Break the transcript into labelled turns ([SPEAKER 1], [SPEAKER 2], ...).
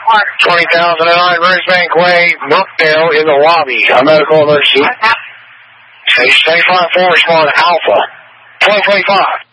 [SPEAKER 1] 20,009 Rosebank Way, Brookdale in the lobby. A medical emergency. Station 75 4, respond Alpha. 1225.